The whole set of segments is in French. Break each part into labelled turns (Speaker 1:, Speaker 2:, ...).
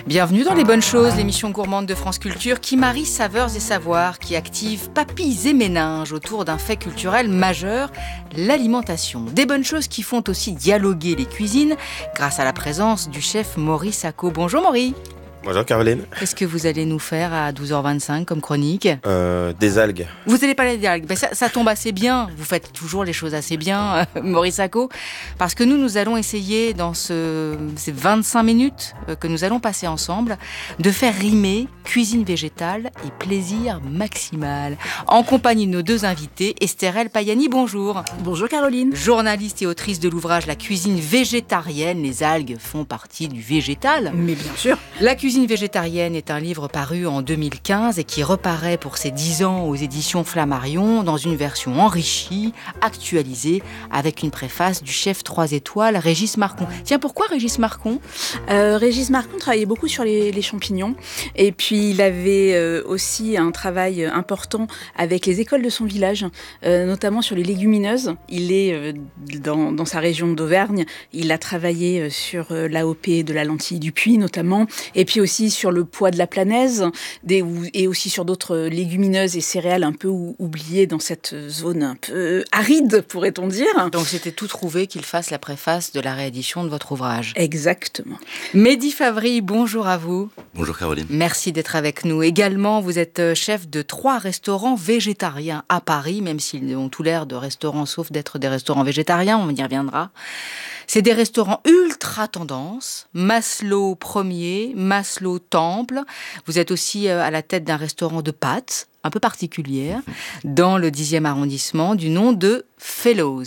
Speaker 1: Bienvenue dans Les Bonnes Choses, l'émission gourmande de France Culture qui marie saveurs et savoirs, qui active papilles et méninges autour d'un fait culturel majeur, l'alimentation. Des bonnes choses qui font aussi dialoguer les cuisines grâce à la présence du chef Maurice Sacco. Bonjour Maurice.
Speaker 2: Bonjour Caroline.
Speaker 1: Qu'est-ce que vous allez nous faire à 12h25 comme chronique ?
Speaker 2: Des algues.
Speaker 1: Vous allez parler des algues. Ça tombe assez bien. Vous faites toujours les choses assez bien, Maurice Sacco. Parce que nous allons essayer dans ces 25 minutes que nous allons passer ensemble de faire rimer cuisine végétale et plaisir maximal. En compagnie de nos deux invités, Estherelle Payani, bonjour.
Speaker 3: Bonjour Caroline.
Speaker 1: Journaliste et autrice de l'ouvrage La cuisine végétarienne. Les algues font partie du végétal.
Speaker 3: Mais bien sûr.
Speaker 1: La cuisine végétarienne est un livre paru en 2015 et qui reparaît pour ses 10 ans aux éditions Flammarion dans une version enrichie, actualisée, avec une préface du chef 3 étoiles, Régis Marcon. Tiens, pourquoi Régis Marcon ?
Speaker 3: Régis Marcon travaillait beaucoup sur les champignons et puis il avait aussi un travail important avec les écoles de son village, notamment sur les légumineuses. Il est dans sa région d'Auvergne, il a travaillé sur l'AOP de la lentille du Puy notamment, et puis aussi sur le pois de la planaise, et aussi sur d'autres légumineuses et céréales un peu oubliées dans cette zone un peu aride, pourrait-on dire.
Speaker 1: Donc c'était tout trouvé qu'il fasse la préface de la réédition de votre ouvrage.
Speaker 3: Exactement.
Speaker 1: Mehdi Favry, bonjour à vous.
Speaker 4: Bonjour Caroline.
Speaker 1: Merci d'être avec nous. Également, vous êtes chef de 3 restaurants végétariens à Paris, même s'ils ont tout l'air de restaurants, sauf d'être des restaurants végétariens, on y reviendra. C'est des restaurants ultra tendance, Maslow premier, Maslow Temple. Vous êtes aussi à la tête d'un restaurant de pâtes, un peu particulière, dans le 10e arrondissement, du nom de Fellows.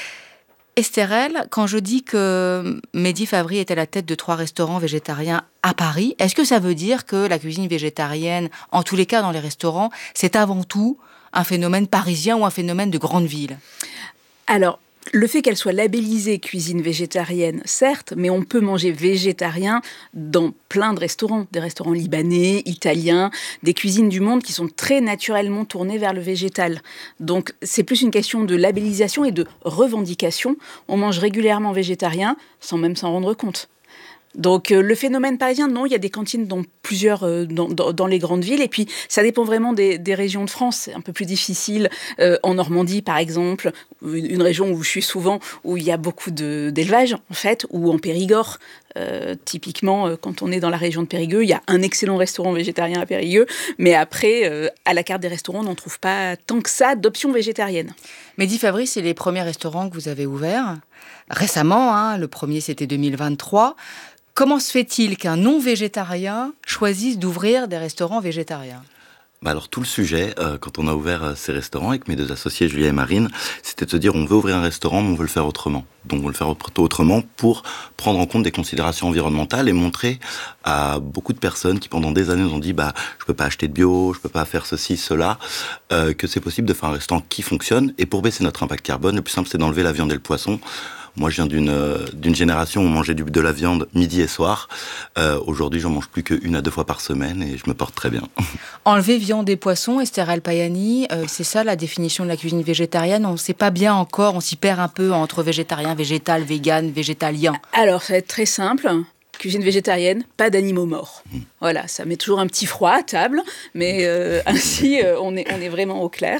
Speaker 1: Estherelle, quand je dis que Mehdi Favry est à la tête de 3 restaurants végétariens à Paris, est-ce que ça veut dire que la cuisine végétarienne, en tous les cas dans les restaurants, c'est avant tout un phénomène parisien ou un phénomène de grande ville ?
Speaker 3: Alors, le fait qu'elle soit labellisée cuisine végétarienne, certes, mais on peut manger végétarien dans plein de restaurants, des restaurants libanais, italiens, des cuisines du monde qui sont très naturellement tournées vers le végétal. Donc c'est plus une question de labellisation et de revendication. On mange régulièrement végétarien sans même s'en rendre compte. Donc le phénomène parisien, non, il y a des cantines dans plusieurs dans les grandes villes, et puis ça dépend vraiment des régions de France. C'est un peu plus difficile en Normandie par exemple, une région où je suis souvent, où il y a beaucoup d'élevage en fait, ou en Périgord. Typiquement, quand on est dans la région de Périgueux, il y a un excellent restaurant végétarien à Périgueux, mais après, à la carte des restaurants, on n'en trouve pas tant que ça d'options végétariennes.
Speaker 1: Mehdi Favry, c'est les premiers restaurants que vous avez ouverts récemment, le premier c'était 2023. Comment se fait-il qu'un non-végétarien choisisse d'ouvrir des restaurants végétariens ?
Speaker 4: Alors tout le sujet, quand on a ouvert ces restaurants avec mes 2 associés, Julia et Marine, c'était de se dire on veut ouvrir un restaurant, mais on veut le faire autrement. Donc on veut le faire autrement pour prendre en compte des considérations environnementales et montrer à beaucoup de personnes qui pendant des années nous ont dit je peux pas acheter de bio, je peux pas faire ceci, cela, que c'est possible de faire un restaurant qui fonctionne. Et pour baisser notre impact carbone, le plus simple c'est d'enlever la viande et le poisson. Moi, je viens d'une génération où on mangeait de la viande midi et soir. Aujourd'hui, j'en mange plus qu'1 à 2 fois par semaine et je me porte très bien.
Speaker 1: Enlever viande et poisson, Estherelle Payani, c'est ça la définition de la cuisine végétarienne. On ne sait pas bien encore, on s'y perd un peu entre végétarien, végétal, vegan, végétalien.
Speaker 3: Alors, ça va être très simple. Cuisine végétarienne, pas d'animaux morts. Voilà, ça met toujours un petit froid à table, mais ainsi, on est vraiment au clair.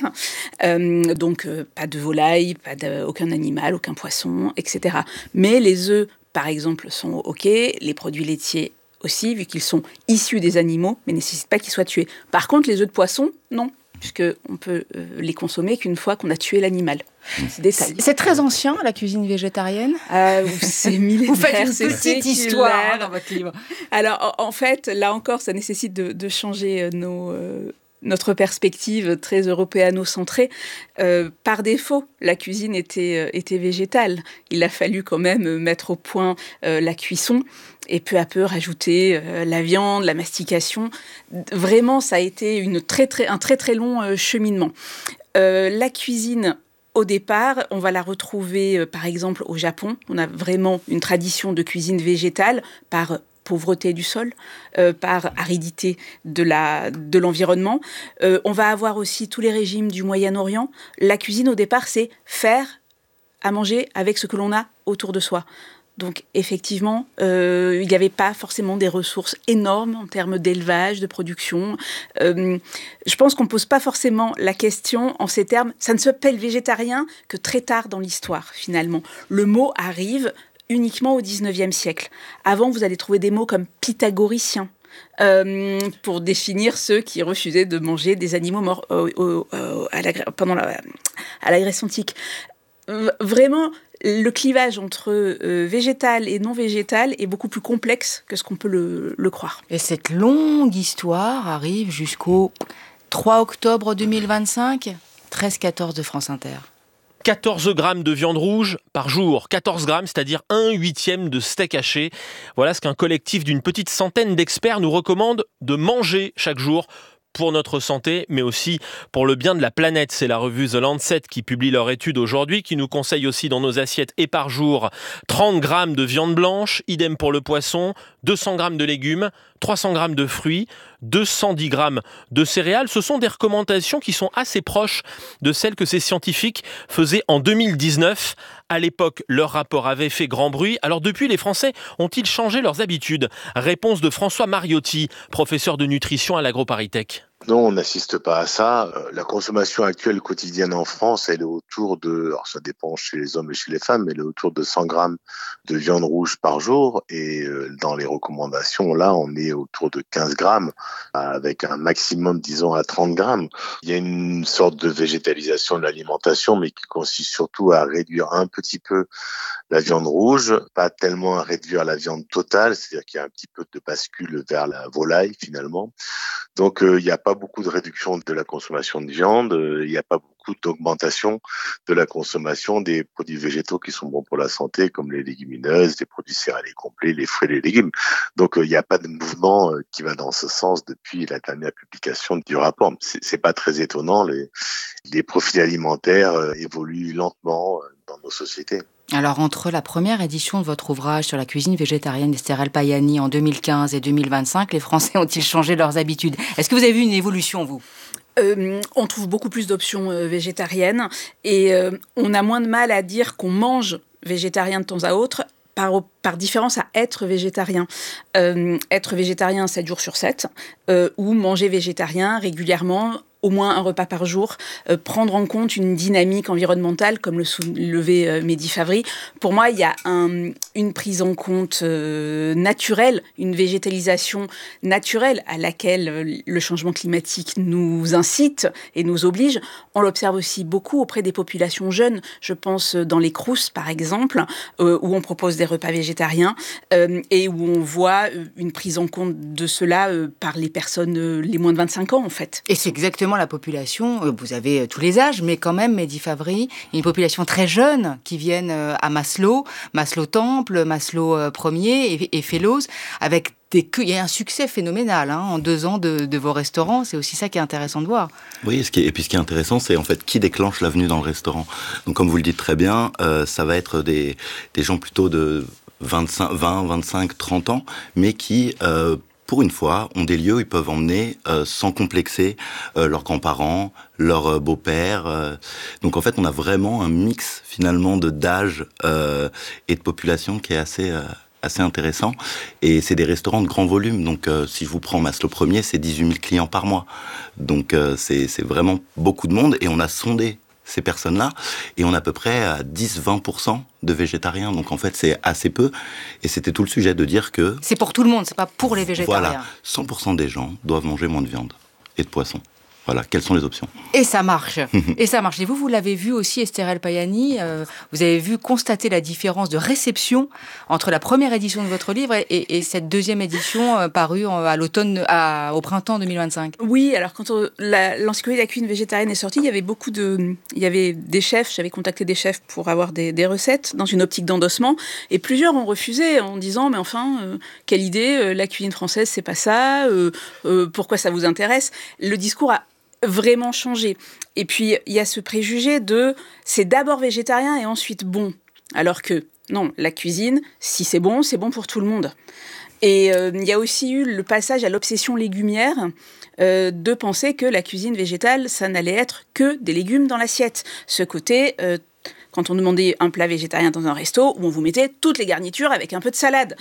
Speaker 3: Donc, pas de volaille, aucun animal, aucun poisson, etc. Mais les œufs, par exemple, sont OK. Les produits laitiers aussi, vu qu'ils sont issus des animaux, mais ne nécessitent pas qu'ils soient tués. Par contre, les œufs de poisson, non, puisqu'on peut les consommer qu'une fois qu'on a tué l'animal.
Speaker 1: C'est très ancien, la cuisine végétarienne.
Speaker 3: C'est millénaire.
Speaker 1: Vous faites une petite histoire dans votre livre.
Speaker 3: Alors, en fait, là encore, ça nécessite de changer notre perspective très européano-centrée. Par défaut, la cuisine était végétale. Il a fallu quand même mettre au point la cuisson et peu à peu rajouter la viande, la mastication. Vraiment, ça a été un très très long cheminement. La cuisine, au départ, on va la retrouver par exemple au Japon. On a vraiment une tradition de cuisine végétale par pauvreté du sol, par aridité de l'environnement. On va avoir aussi tous les régimes du Moyen-Orient. La cuisine, au départ, c'est faire à manger avec ce que l'on a autour de soi. Donc effectivement, il n'y avait pas forcément des ressources énormes en termes d'élevage, de production. Je pense qu'on ne pose pas forcément la question en ces termes. Ça ne s'appelle végétarien que très tard dans l'histoire, finalement. Le mot arrive uniquement au XIXe siècle. Avant, vous allez trouver des mots comme pythagoricien, pour définir ceux qui refusaient de manger des animaux morts à la Grèce antique. Vraiment, le clivage entre végétal et non végétal est beaucoup plus complexe que ce qu'on peut le croire.
Speaker 1: Et cette longue histoire arrive jusqu'au 3 octobre 2025, 13-14 de France Inter.
Speaker 5: 14 grammes de viande rouge par jour. 14 grammes, c'est-à-dire 1/8 de steak haché. Voilà ce qu'un collectif d'une petite centaine d'experts nous recommande de manger chaque jour pour notre santé, mais aussi pour le bien de la planète. C'est la revue The Lancet qui publie leur étude aujourd'hui, qui nous conseille aussi dans nos assiettes et par jour 30 grammes de viande blanche, idem pour le poisson, 200 grammes de légumes, 300 grammes de fruits, 210 grammes de céréales. Ce sont des recommandations qui sont assez proches de celles que ces scientifiques faisaient en 2019. À l'époque, leur rapport avait fait grand bruit. Alors depuis, les Français ont-ils changé leurs habitudes ? Réponse de François Mariotti, professeur de nutrition à l'AgroParisTech.
Speaker 6: Non, on n'assiste pas à ça. La consommation actuelle quotidienne en France, elle est autour de, alors ça dépend chez les hommes et chez les femmes, mais elle est autour de 100 grammes de viande rouge par jour. Et dans les recommandations, là, on est autour de 15 grammes, avec un maximum, disons, à 30 grammes. Il y a une sorte de végétalisation de l'alimentation, mais qui consiste surtout à réduire un petit peu la viande rouge, pas tellement à réduire la viande totale, c'est-à-dire qu'il y a un petit peu de bascule vers la volaille, finalement. Donc, il n'y a pas beaucoup de réduction de la consommation de viande, il n'y a pas beaucoup d'augmentation de la consommation des produits végétaux qui sont bons pour la santé, comme les légumineuses, les produits céréaliers complets, les fruits et les légumes. Donc, il n'y a pas de mouvement qui va dans ce sens depuis la dernière publication du rapport. C'est pas très étonnant, les profils alimentaires évoluent lentement dans nos sociétés.
Speaker 1: Alors, entre la première édition de votre ouvrage sur la cuisine végétarienne d'Esther El Payani en 2015 et 2025, les Français ont-ils changé leurs habitudes ? Est-ce que vous avez vu une évolution, vous ?
Speaker 3: On trouve beaucoup plus d'options végétariennes et on a moins de mal à dire qu'on mange végétarien de temps à autre par différence à être végétarien. Être végétarien 7 jours sur 7 ou manger végétarien régulièrement, au moins un repas par jour, prendre en compte une dynamique environnementale, comme le soulevait Mehdi Favry. Pour moi, il y a une prise en compte naturelle, une végétalisation naturelle à laquelle le changement climatique nous incite et nous oblige. On l'observe aussi beaucoup auprès des populations jeunes. Je pense dans les Crous, par exemple, où on propose des repas végétariens et où on voit une prise en compte de cela par les personnes les moins de 25 ans, en fait.
Speaker 1: Et c'est exactement la population, vous avez tous les âges, mais quand même, Mehdi Favry, une population très jeune qui viennent à Maslow Temple, Maslow Ier et Fellows, avec il y a un succès phénoménal en 2 ans de vos restaurants. C'est aussi ça qui est intéressant de voir.
Speaker 4: Oui, et puis ce qui est intéressant, c'est en fait qui déclenche la venue dans le restaurant. Donc comme vous le dites très bien, ça va être des gens plutôt de 20, 25, 30 ans, mais qui... pour une fois, ont des lieux où ils peuvent emmener sans complexer leurs grands-parents, leurs beaux-pères. Donc en fait, on a vraiment un mix finalement d'âge et de population qui est assez intéressant. Et c'est des restaurants de grand volume. Donc si je vous prends Maslow Ier, c'est 18 000 clients par mois. Donc c'est vraiment beaucoup de monde. Et on a sondé ces personnes-là, et on a à peu près à 10-20% de végétariens. Donc en fait, c'est assez peu. Et c'était tout le sujet de dire que...
Speaker 1: C'est pour tout le monde, c'est pas pour les végétariens.
Speaker 4: Voilà, 100% des gens doivent manger moins de viande et de poisson. Voilà, quelles sont les options ?
Speaker 1: Et ça marche. Et ça marche. Et vous l'avez vu aussi, Esther El Payani, vous avez vu constater la différence de réception entre la première édition de votre livre et cette deuxième édition parue à l'automne, au printemps 2025.
Speaker 3: Oui, alors quand l'encyclopédie de la cuisine végétarienne est sortie, il y avait des chefs, j'avais contacté des chefs pour avoir des recettes dans une optique d'endossement, et plusieurs ont refusé en disant, mais enfin, quelle idée, la cuisine française, c'est pas ça, pourquoi ça vous intéresse ? Le discours a vraiment changé. Et puis, il y a ce préjugé de c'est d'abord végétarien et ensuite bon. Alors que, non, la cuisine, si c'est bon pour tout le monde. Et il y a aussi eu le passage à l'obsession légumière de penser que la cuisine végétale, ça n'allait être que des légumes dans l'assiette. Ce côté quand on demandait un plat végétarien dans un resto où on vous mettait toutes les garnitures avec un peu de salade.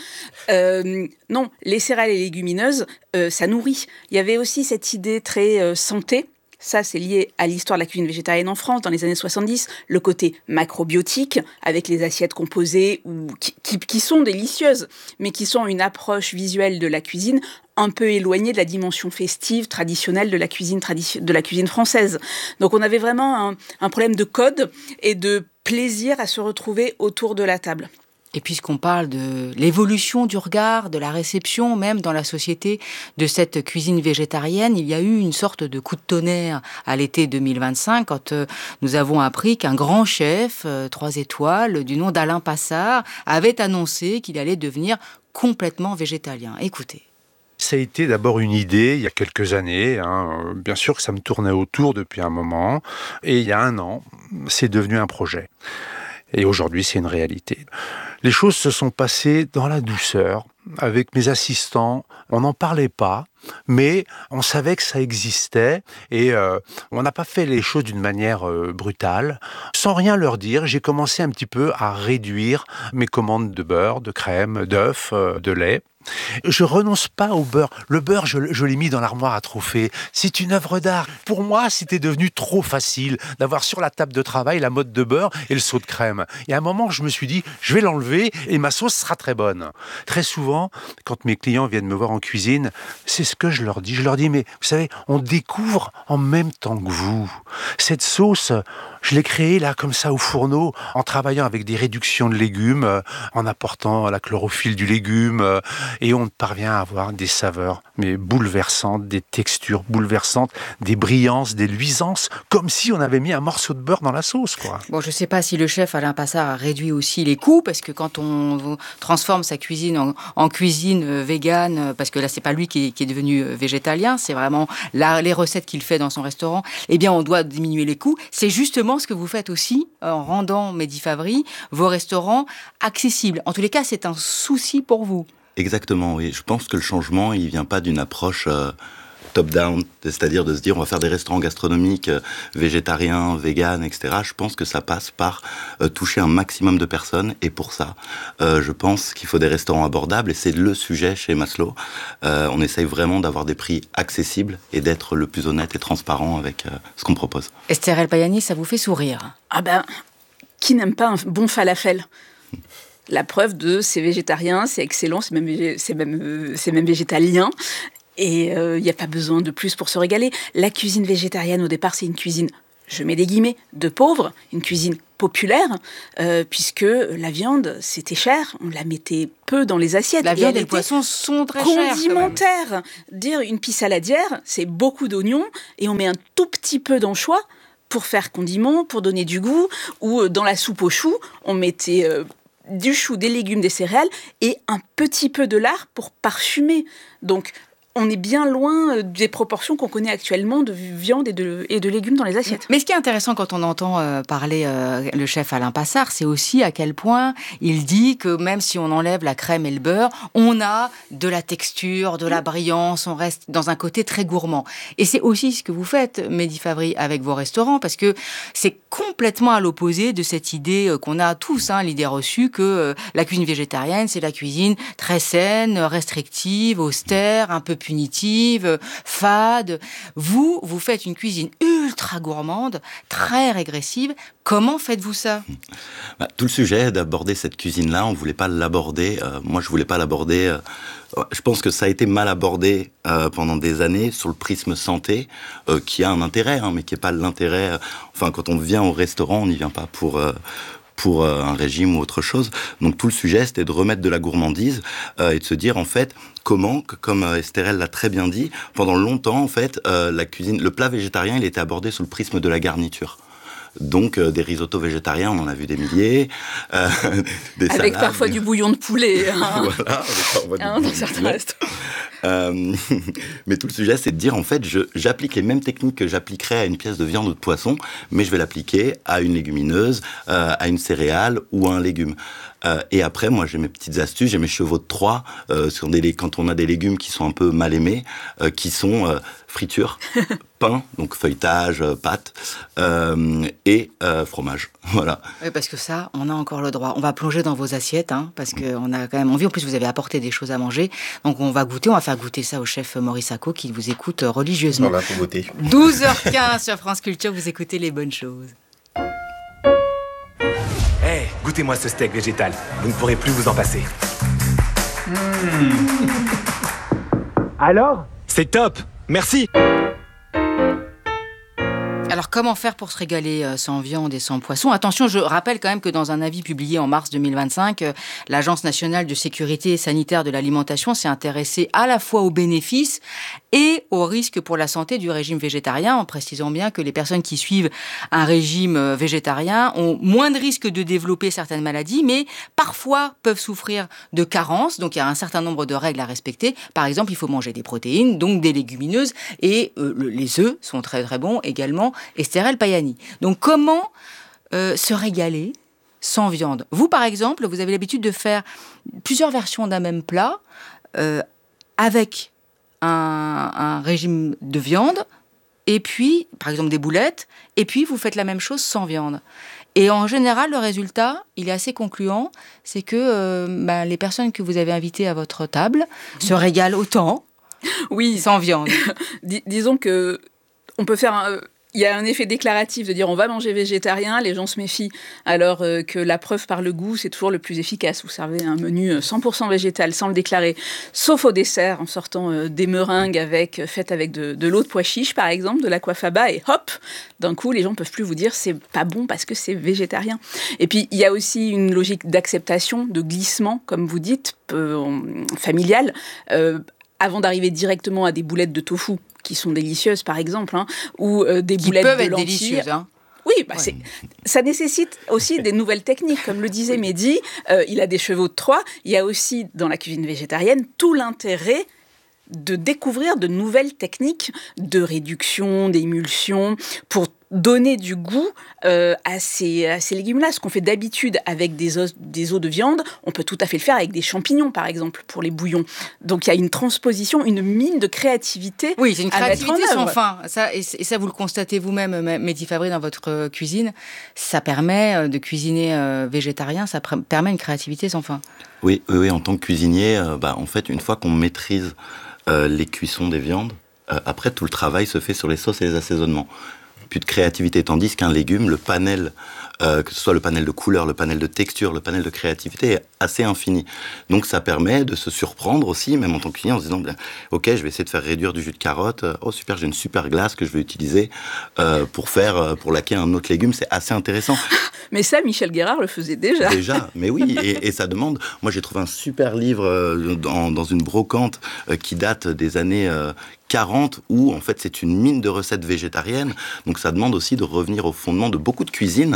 Speaker 3: Non, les céréales et légumineuses, ça nourrit. Il y avait aussi cette idée très santé. Ça, c'est lié à l'histoire de la cuisine végétarienne en France dans les années 70, le côté macrobiotique, avec les assiettes composées, qui sont délicieuses, mais qui sont une approche visuelle de la cuisine un peu éloignée de la dimension festive, traditionnelle de la cuisine française. Donc on avait vraiment un problème de code et de plaisir à se retrouver autour de la table.
Speaker 1: Et puisqu'on parle de l'évolution du regard, de la réception même dans la société de cette cuisine végétarienne, il y a eu une sorte de coup de tonnerre à l'été 2025 quand nous avons appris qu'un grand chef, 3 étoiles, du nom d'Alain Passard, avait annoncé qu'il allait devenir complètement végétalien. Écoutez.
Speaker 7: Ça a été d'abord une idée il y a quelques années. Bien sûr que ça me tournait autour depuis un moment. Et il y a 1 an, c'est devenu un projet. Et aujourd'hui, c'est une réalité. Les choses se sont passées dans la douceur. Avec mes assistants, on n'en parlait pas, mais on savait que ça existait et on n'a pas fait les choses d'une manière brutale. Sans rien leur dire, j'ai commencé un petit peu à réduire mes commandes de beurre, de crème, d'œufs, de lait. Je renonce pas au beurre. Le beurre, je l'ai mis dans l'armoire à trophées. C'est une œuvre d'art. Pour moi, c'était devenu trop facile d'avoir sur la table de travail la mode de beurre et le seau de crème. Et à un moment, je me suis dit, je vais l'enlever et ma sauce sera très bonne. Très souvent, quand mes clients viennent me voir en cuisine, c'est ce que je leur dis. Je leur dis, mais vous savez, on découvre en même temps que vous. Cette sauce, je l'ai créée là, comme ça, au fourneau, en travaillant avec des réductions de légumes, en apportant la chlorophylle du légume, et on parvient à avoir des saveurs, mais bouleversantes, des textures bouleversantes, des brillances, des luisances, comme si on avait mis un morceau de beurre dans la sauce, quoi.
Speaker 1: Bon, je ne sais pas si le chef Alain Passard a réduit aussi les coûts, parce que quand on transforme sa cuisine en cuisine végane, parce que là, c'est pas lui qui est devenu végétalien, c'est vraiment les recettes qu'il fait dans son restaurant, eh bien, on doit diminuer les coûts. C'est justement ce que vous faites aussi en rendant Mehdi Favry, vos restaurants accessibles. En tous les cas, c'est un souci pour vous.
Speaker 4: Exactement, oui. Je pense que le changement, il vient pas d'une approche top-down, c'est-à-dire de se dire on va faire des restaurants gastronomiques végétariens, véganes, etc. Je pense que ça passe par toucher un maximum de personnes et pour ça, je pense qu'il faut des restaurants abordables et c'est le sujet chez Maslow. On essaye vraiment d'avoir des prix accessibles et d'être le plus honnête et transparent avec ce qu'on propose.
Speaker 1: Esther El Payani, ça vous fait sourire?
Speaker 3: Ah ben, qui n'aime pas un bon falafel? La preuve c'est végétarien, c'est excellent, c'est même végétalien. Et il n'y a pas besoin de plus pour se régaler. La cuisine végétarienne, au départ, c'est une cuisine, je mets des guillemets, de pauvres, une cuisine populaire, puisque la viande, c'était cher, on la mettait peu dans les assiettes.
Speaker 1: La viande et le poisson sont très chers.
Speaker 3: Condimentaire. Dire une pie saladière, c'est beaucoup d'oignons, et on met un tout petit peu d'anchois pour faire condiment, pour donner du goût, ou dans la soupe aux choux, on mettait du chou, des légumes, des céréales, et un petit peu de lard pour parfumer. Donc, on est bien loin des proportions qu'on connaît actuellement de viande et de légumes dans les assiettes.
Speaker 1: Mais ce qui est intéressant quand on entend parler le chef Alain Passard, c'est aussi à quel point il dit que même si on enlève la crème et le beurre, on a de la texture, de la brillance, on reste dans un côté très gourmand. Et c'est aussi ce que vous faites, Mehdi Favry, avec vos restaurants, parce que c'est complètement à l'opposé de cette idée qu'on a tous, l'idée reçue que la cuisine végétarienne, c'est la cuisine très saine, restrictive, austère, un peu punitive, fade. Vous faites une cuisine ultra gourmande, très régressive. Comment faites-vous ça ?
Speaker 4: Tout le sujet d'aborder cette cuisine-là, on voulait pas l'aborder. Moi, je voulais pas l'aborder. Je pense que ça a été mal abordé pendant des années sur le prisme santé, qui a un intérêt, mais qui est pas l'intérêt. Enfin, quand on vient au restaurant, on n'y vient pas pour un régime ou autre chose. Donc tout le sujet, c'était de remettre de la gourmandise et de se dire, en fait, comment, comme Esther l'a très bien dit, pendant longtemps, en fait, la cuisine, le plat végétarien, il était abordé sous le prisme de la garniture. Donc, des risottos végétariens, on en a vu des milliers. Des salades.
Speaker 3: Avec parfois du bouillon de poulet.
Speaker 4: Voilà, avec parfois du bouillon de poulet. Mais tout le sujet, c'est de dire, en fait, j'applique les mêmes techniques que j'appliquerais à une pièce de viande ou de poisson, mais je vais l'appliquer à une légumineuse, à une céréale ou à un légume. Et après, moi, j'ai mes petites astuces, j'ai mes chevaux de Troie, quand on a des légumes qui sont un peu mal aimés, qui sont friture, pain, donc feuilletage, pâte, et fromage. Voilà.
Speaker 1: Oui, parce que ça, on a encore le droit. On va plonger dans vos assiettes, parce qu'on a quand même envie. En plus, vous avez apporté des choses à manger. Donc, on va faire goûter ça au chef Maurice Sacco qui vous écoute religieusement.
Speaker 2: Voilà, pour goûter.
Speaker 1: 12h15 sur France Culture, vous écoutez Les Bonnes Choses.
Speaker 8: Hey, goûtez-moi ce steak végétal. Vous ne pourrez plus vous en passer. Alors ? C'est top. Merci.
Speaker 1: Alors, comment faire pour se régaler sans viande et sans poisson ? Attention, je rappelle quand même que dans un avis publié en mars 2025, l'Agence nationale de sécurité sanitaire de l'alimentation s'est intéressée à la fois aux bénéfices et aux risques pour la santé du régime végétarien, en précisant bien que les personnes qui suivent un régime végétarien ont moins de risques de développer certaines maladies, mais parfois peuvent souffrir de carences. Donc, il y a un certain nombre de règles à respecter. Par exemple, il faut manger des protéines, donc des légumineuses, et les œufs sont très très bons également. Estérelle Payani. Donc, comment se régaler sans viande ? Vous, par exemple, vous avez l'habitude de faire plusieurs versions d'un même plat avec un régime de viande, et puis, par exemple, des boulettes, et puis vous faites la même chose sans viande. Et en général, le résultat, il est assez concluant, c'est que les personnes que vous avez invitées à votre table se régalent autant sans viande.
Speaker 3: Disons que on peut faire il y a un effet déclaratif de dire on va manger végétarien, les gens se méfient, alors que la preuve par le goût, c'est toujours le plus efficace. Vous servez un menu 100% végétal sans le déclarer, sauf au dessert, en sortant des meringues faites avec de l'eau de pois chiche, par exemple, de l'aquafaba, et hop, d'un coup, les gens ne peuvent plus vous dire c'est pas bon parce que c'est végétarien. Et puis, il y a aussi une logique d'acceptation, de glissement, comme vous dites, familiale, avant d'arriver directement à des boulettes de tofu, qui sont délicieuses, par exemple, ou des boulettes de lentilles. Qui peuvent être délicieuses, Oui, ça nécessite aussi des nouvelles techniques. Comme le disait Mehdi, il a des chevaux de Troie. Il y a aussi, dans la cuisine végétarienne, tout l'intérêt de découvrir de nouvelles techniques de réduction, d'émulsion, pour donner du goût à ces légumes-là. Ce qu'on fait d'habitude avec des os de viande, on peut tout à fait le faire avec des champignons, par exemple, pour les bouillons. Donc, il y a une transposition, une mine de créativité.
Speaker 1: Oui, c'est une créativité sans fin. Et ça, vous le constatez vous-même, Mehdi Fabry, dans votre cuisine. Ça permet de cuisiner végétarien, ça permet une créativité sans fin.
Speaker 4: Oui, en tant que cuisinier, en fait, une fois qu'on maîtrise les cuissons des viandes, après, tout le travail se fait sur les sauces et les assaisonnements. Plus de créativité, tandis qu'un légume, le panel, que ce soit le panel de couleurs, le panel de texture, le panel de créativité est assez infini. Donc ça permet de se surprendre aussi, même en tant que client, en se disant, ok, je vais essayer de faire réduire du jus de carotte, oh super, j'ai une super glace que je vais utiliser pour laquer un autre légume, c'est assez intéressant.
Speaker 3: Mais ça, Michel Guérard le faisait déjà.
Speaker 4: Déjà, mais oui, et ça demande... Moi, j'ai trouvé un super livre dans une brocante qui date des années 40, où en fait c'est une mine de recettes végétariennes. Donc ça demande aussi de revenir au fondement de beaucoup de cuisine.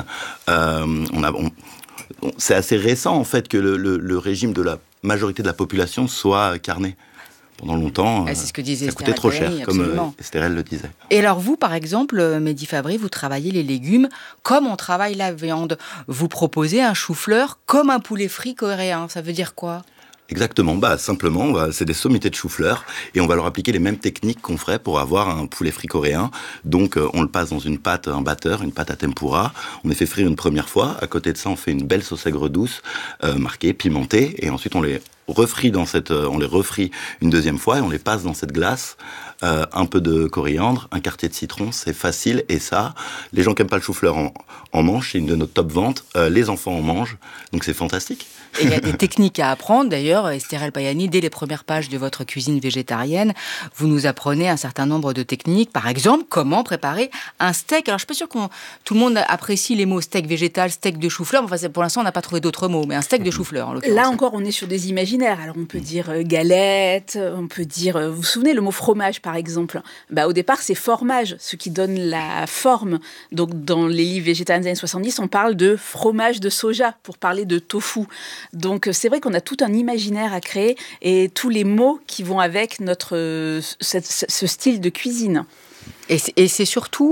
Speaker 4: C'est assez récent en fait que le régime de la majorité de la population soit carné. Pendant longtemps,
Speaker 1: c'est ce que disait
Speaker 4: ça coûtait trop cher,
Speaker 1: absolument.
Speaker 4: Comme Estérelle le disait.
Speaker 1: Et alors vous, par exemple, Mehdi Fabry, vous travaillez les légumes comme on travaille la viande. Vous proposez un chou-fleur comme un poulet frit coréen. Ça veut dire quoi ?
Speaker 4: Exactement, simplement, c'est des sommités de chou-fleur et on va leur appliquer les mêmes techniques qu'on ferait pour avoir un poulet frit coréen. Donc on le passe dans une pâte, un batteur, une pâte à tempura. On les fait frire une première fois. À côté de ça, on fait une belle sauce aigre douce, marquée, pimentée, et ensuite on les refrit on les refrit une deuxième fois et on les passe dans cette glace. Un peu de coriandre, un quartier de citron, c'est facile. Et ça, les gens qui n'aiment pas le chou-fleur en mangent, c'est une de nos top ventes. Les enfants en mangent, donc c'est fantastique.
Speaker 1: Et il y a des techniques à apprendre. D'ailleurs, Estérelle Payani, dès les premières pages de votre cuisine végétarienne, vous nous apprenez un certain nombre de techniques. Par exemple, comment préparer un steak. Alors, je ne suis pas sûre que tout le monde apprécie les mots steak végétal, steak de chou-fleur. Enfin, pour l'instant, on n'a pas trouvé d'autres mots, mais un steak de chou-fleur, en l'occurrence.
Speaker 3: Là encore, on est sur des imaginaires. Alors, on peut dire galette, on peut dire... Vous vous souvenez, le mot fromage, par exemple. Au départ, c'est formage, ce qui donne la forme. Donc, dans les livres végétariens des années 70, on parle de fromage de soja, pour parler de tofu. Donc, c'est vrai qu'on a tout un imaginaire à créer et tous les mots qui vont avec ce style de cuisine.
Speaker 1: Et c'est surtout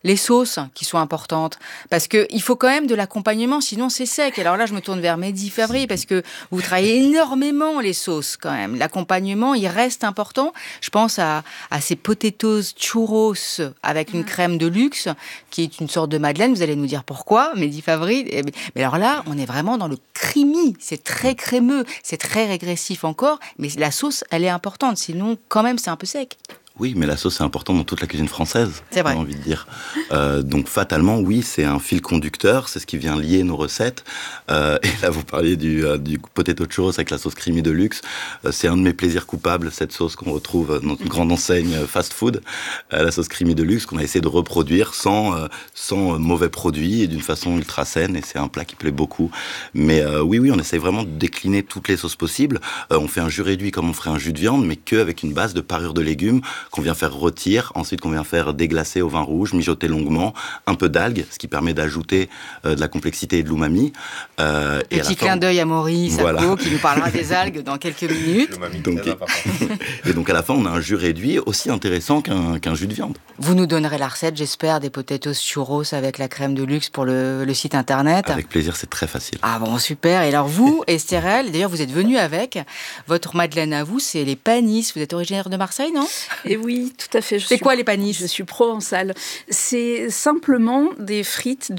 Speaker 1: les sauces qui sont importantes. Parce qu'il faut quand même de l'accompagnement, sinon c'est sec. Alors là, je me tourne vers Mehdi Favry, parce que vous travaillez énormément les sauces quand même. L'accompagnement, il reste important. Je pense à ces potatoes churros avec une crème de luxe, qui est une sorte de madeleine. Vous allez nous dire pourquoi, Mehdi Favry. Mais alors là, on est vraiment dans le creamy. C'est très crémeux, c'est très régressif encore. Mais la sauce, elle est importante. Sinon, quand même, c'est un peu sec.
Speaker 4: Oui, mais la sauce, c'est important dans toute la cuisine française,
Speaker 1: c'est vrai.
Speaker 4: J'ai envie de dire. Donc, fatalement, oui, c'est un fil conducteur, c'est ce qui vient lier nos recettes. Et là, vous parliez du potato churros avec la sauce creamy de luxe. C'est un de mes plaisirs coupables, cette sauce qu'on retrouve dans une grande enseigne fast-food, la sauce creamy de luxe qu'on a essayé de reproduire sans mauvais produits et d'une façon ultra saine. Et c'est un plat qui plaît beaucoup. Mais oui, on essaie vraiment de décliner toutes les sauces possibles. On fait un jus réduit comme on ferait un jus de viande, mais qu'avec une base de parure de légumes qu'on vient faire rôtir, ensuite qu'on vient faire déglacer au vin rouge, mijoter longuement, un peu d'algues, ce qui permet d'ajouter de la complexité et de l'umami.
Speaker 1: Petit clin d'œil à Maurice Sacco, qui nous parlera des algues dans quelques minutes.
Speaker 4: Et donc à la fin, on a un jus réduit aussi intéressant qu'un jus de viande.
Speaker 1: Vous nous donnerez la recette, j'espère, des potatoes churros avec la crème de luxe pour le site internet.
Speaker 4: Avec plaisir, c'est très facile.
Speaker 1: Ah bon, super. Et alors vous, Estérelle, d'ailleurs vous êtes venue avec votre madeleine à vous, c'est les panisses. Vous êtes originaire de Marseille, non ?
Speaker 3: Et oui, tout à fait.
Speaker 1: C'est quoi les panisses ?
Speaker 3: Je suis provençale. C'est simplement des frites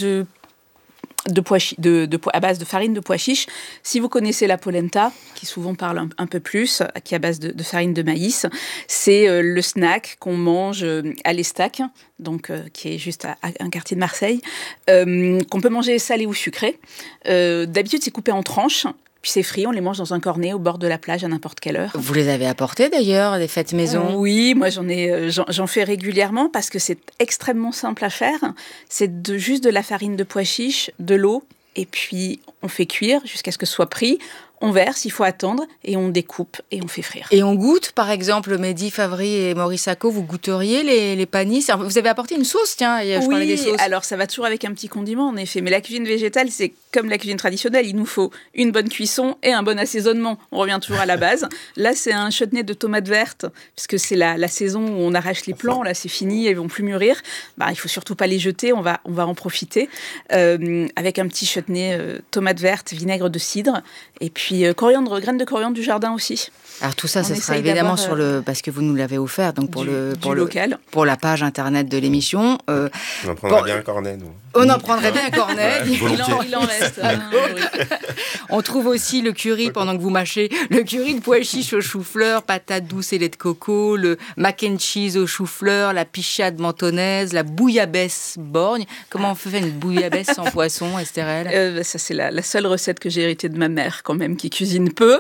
Speaker 3: à base de farine de pois chiche. Si vous connaissez la polenta, qui souvent parle un peu plus, qui est à base de farine de maïs, c'est le snack qu'on mange à l'Estac, donc qui est juste à un quartier de Marseille, qu'on peut manger salé ou sucré. D'habitude, c'est coupé en tranches. Puis c'est frit, on les mange dans un cornet au bord de la plage à n'importe quelle heure.
Speaker 1: Vous les avez apportés d'ailleurs, des fêtes maison ?
Speaker 3: Oui, moi j'en fais régulièrement parce que c'est extrêmement simple à faire. C'est juste de la farine de pois chiche, de l'eau, et puis on fait cuire jusqu'à ce que ce soit pris. On verse, il faut attendre, et on découpe, et on fait frire.
Speaker 1: Et on goûte, par exemple, Mehdi Favry et Maurice Sacco, vous goûteriez les panisses ? Vous avez apporté une sauce, tiens, je parlais des sauces.
Speaker 3: Oui, alors ça va toujours avec un petit condiment, en effet. Mais la cuisine végétale, c'est comme la cuisine traditionnelle. Il nous faut une bonne cuisson et un bon assaisonnement. On revient toujours à la base. Là, c'est un chutney de tomates vertes, puisque c'est la saison où on arrache les plants. Là, c'est fini, elles vont plus mûrir. Il ne faut surtout pas les jeter, on va en profiter. Avec un petit chutney tomates vertes, vinaigre de cidre, et puis graines de coriandre du jardin aussi.
Speaker 1: Alors tout ça, ce sera évidemment sur parce que vous nous l'avez offert, donc pour
Speaker 3: local,
Speaker 1: pour la page internet de l'émission.
Speaker 2: On en prendrait bien un cornet, nous.
Speaker 1: On en prendrait bien un cornet.
Speaker 3: Il en reste.
Speaker 1: On trouve aussi le curry pendant que vous mâchez, le curry de pois chiches au chou-fleur, patates douces et lait de coco, le mac and cheese au chou-fleur, la pichade mentonnaise, la bouillabaisse borgne. Comment on fait une bouillabaisse sans poisson, Estérelle ?
Speaker 3: Ça, c'est la seule recette que j'ai héritée de ma mère, quand même, qui cuisine peu.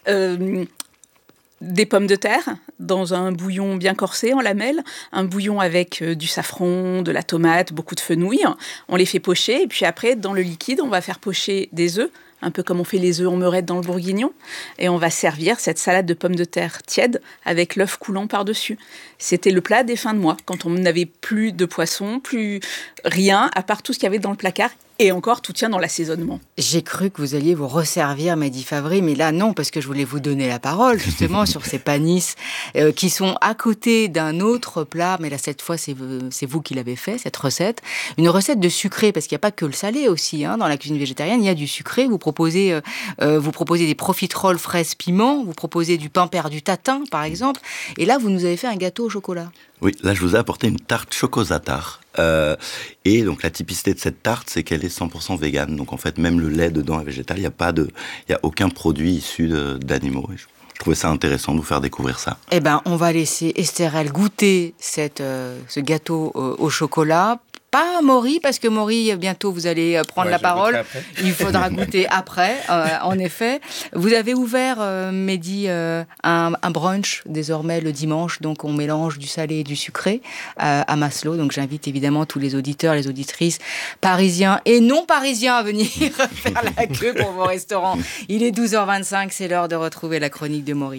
Speaker 3: Des pommes de terre dans un bouillon bien corsé en lamelles, un bouillon avec du safran, de la tomate, beaucoup de fenouil. On les fait pocher et puis après, dans le liquide, on va faire pocher des œufs, un peu comme on fait les œufs en meurette dans le bourguignon. Et on va servir cette salade de pommes de terre tiède avec l'œuf coulant par-dessus. C'était le plat des fins de mois, quand on n'avait plus de poisson, plus rien, à part tout ce qu'il y avait dans le placard. Et encore, tout tient dans l'assaisonnement.
Speaker 1: J'ai cru que vous alliez vous resservir, Mehdi Favry, mais là, non, parce que je voulais vous donner la parole, justement, sur ces panisses qui sont à côté d'un autre plat. Mais là, cette fois, c'est vous qui l'avez fait, cette recette. Une recette de sucré, parce qu'il n'y a pas que le salé aussi. Dans la cuisine végétarienne, il y a du sucré. Vous proposez des profiteroles fraises piment. Vous proposez du pain perdu tatin, par exemple. Et là, vous nous avez fait un gâteau au chocolat.
Speaker 4: Oui, là, je vous ai apporté une tarte chocozatar. Et donc, la typicité de cette tarte, c'est qu'elle est 100% végane. Donc, en fait, même le lait dedans est végétal. Il n'y a aucun produit issu d'animaux. Et je trouvais ça intéressant de vous faire découvrir ça.
Speaker 1: Eh ben, on va laisser Estérelle goûter ce gâteau au chocolat. Pas Maury, parce que Maury, bientôt vous allez prendre la parole. Il faudra goûter après, en effet. Vous avez ouvert, Mehdi, un brunch désormais le dimanche, donc on mélange du salé et du sucré à Maslow. Donc j'invite évidemment tous les auditeurs, les auditrices parisiens et non parisiens à venir faire la queue pour vos restaurants. Il est 12h25, c'est l'heure de retrouver la chronique de Maury.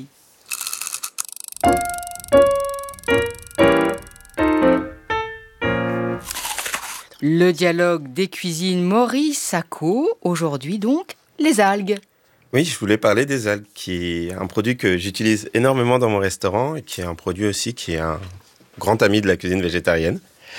Speaker 1: Le dialogue des cuisines Maurice Sacco, aujourd'hui donc, les algues.
Speaker 2: Oui, je voulais parler des algues, qui est un produit que j'utilise énormément dans mon restaurant et qui est un produit aussi qui est un grand ami de la cuisine végétarienne.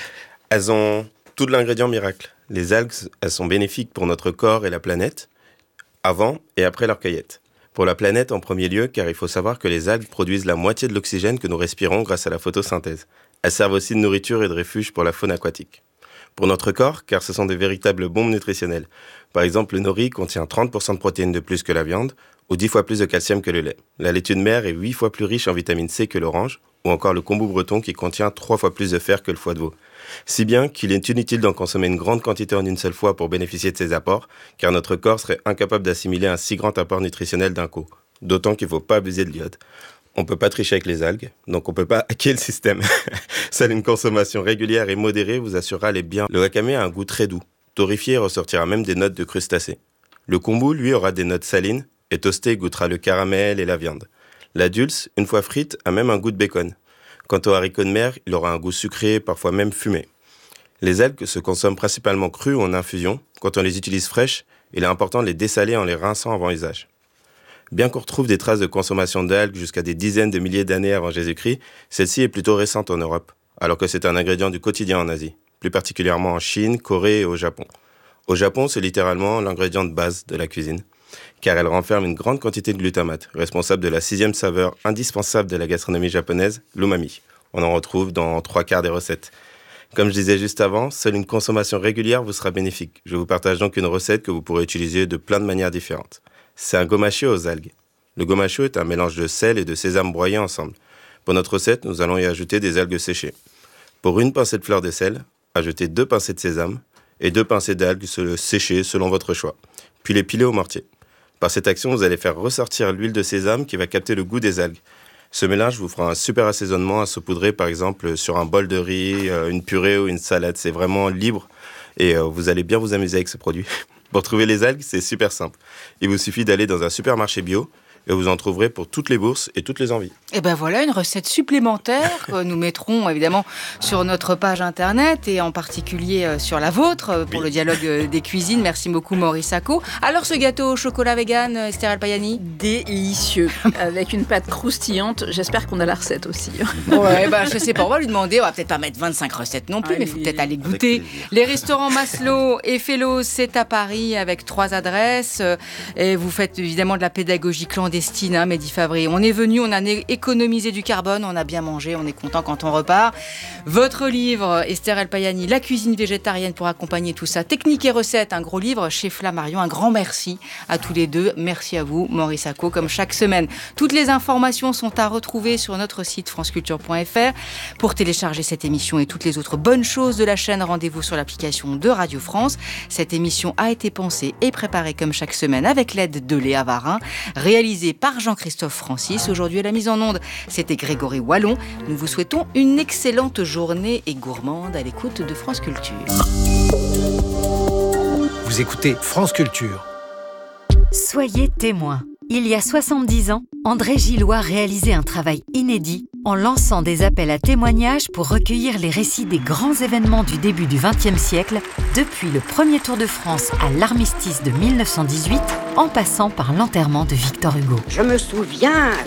Speaker 2: Elles ont tout de l'ingrédient miracle. Les algues, elles sont bénéfiques pour notre corps et la planète, avant et après leur cueillette. Pour la planète en premier lieu, car il faut savoir que les algues produisent la moitié de l'oxygène que nous respirons grâce à la photosynthèse. Elles servent aussi de nourriture et de refuge pour la faune aquatique. Pour notre corps, car ce sont des véritables bombes nutritionnelles. Par exemple, le nori contient 30% de protéines de plus que la viande, ou 10 fois plus de calcium que le lait. La laitue de mer est 8 fois plus riche en vitamine C que l'orange, ou encore le kombu breton qui contient 3 fois plus de fer que le foie de veau. Si bien qu'il est inutile d'en consommer une grande quantité en une seule fois pour bénéficier de ces apports, car notre corps serait incapable d'assimiler un si grand apport nutritionnel d'un coup. D'autant qu'il ne faut pas abuser de l'iode. On ne peut pas tricher avec les algues, donc on ne peut pas hacker le système. Seule une consommation régulière et modérée vous assurera les biens. Le wakame a un goût très doux. Torréfié ressortira même des notes de crustacés. Le kombu, lui, aura des notes salines, et toasté goûtera le caramel et la viande. La dulce, une fois frite, a même un goût de bacon. Quant au haricot de mer, il aura un goût sucré, parfois même fumé. Les algues se consomment principalement crues ou en infusion. Quand on les utilise fraîches, il est important de les dessaler en les rinçant avant usage. Bien qu'on retrouve des traces de consommation d'algues jusqu'à des dizaines de milliers d'années avant Jésus-Christ, celle-ci est plutôt récente en Europe, alors que c'est un ingrédient du quotidien en Asie, plus particulièrement en Chine, Corée et au Japon. Au Japon, c'est littéralement l'ingrédient de base de la cuisine, car elle renferme une grande quantité de glutamate, responsable de la 6e saveur indispensable de la gastronomie japonaise, l'umami. On en retrouve dans 3/4 des recettes. Comme je disais juste avant, seule une consommation régulière vous sera bénéfique. Je vous partage donc une recette que vous pourrez utiliser de plein de manières différentes. C'est un gomacho aux algues. Le gomacho est un mélange de sel et de sésame broyés ensemble. Pour notre recette, nous allons y ajouter des algues séchées. Pour une pincée de fleur de sel, ajoutez 2 pincées de sésame et 2 pincées d'algues séchées selon votre choix. Puis les piler au mortier. Par cette action, vous allez faire ressortir l'huile de sésame qui va capter le goût des algues. Ce mélange vous fera un super assaisonnement à saupoudrer par exemple sur un bol de riz, une purée ou une salade. C'est vraiment libre et vous allez bien vous amuser avec ce produit. Pour trouver les algues, c'est super simple. Il vous suffit d'aller dans un supermarché bio et vous en trouverez pour toutes les bourses et toutes les envies.
Speaker 1: Et ben voilà, une recette supplémentaire que nous mettrons évidemment sur notre page internet et en particulier sur la vôtre pour le dialogue des cuisines. Merci beaucoup Maurice Sacco. Alors ce gâteau au chocolat vegan, Esther El Payani ?
Speaker 3: Délicieux, avec une pâte croustillante. J'espère qu'on a la recette aussi.
Speaker 1: Ouais, je sais pas, on va lui demander. On va peut-être pas mettre 25 recettes non plus, mais il faut peut-être aller goûter. Les restaurants Maslow et Fellows, c'est à Paris avec 3 adresses. Et vous faites évidemment de la pédagogie clandestine, Mehdi Fabry. On est venu, on a économisé du carbone, on a bien mangé, on est content quand on repart. Votre livre, Esther El Payani, La cuisine végétarienne pour accompagner tout ça, techniques et recettes, un gros livre chez Flammarion. Un grand merci à tous les deux. Merci à vous, Maurice Sacco, comme chaque semaine. Toutes les informations sont à retrouver sur notre site franceculture.fr. Pour télécharger cette émission et toutes les autres bonnes choses de la chaîne, rendez-vous sur l'application de Radio France. Cette émission a été pensée et préparée comme chaque semaine avec l'aide de Léa Varin, réalisée par Jean-Christophe Francis. Aujourd'hui à la mise en onde, c'était Grégory Wallon. Nous vous souhaitons une excellente journée et gourmande à l'écoute de France Culture.
Speaker 9: Vous écoutez France Culture.
Speaker 10: Soyez témoins. Il y a 70 ans, André Gillois réalisait un travail inédit en lançant des appels à témoignages pour recueillir les récits des grands événements du début du XXe siècle, depuis le premier Tour de France à l'armistice de 1918, en passant par l'enterrement de Victor Hugo.
Speaker 11: Je me souviens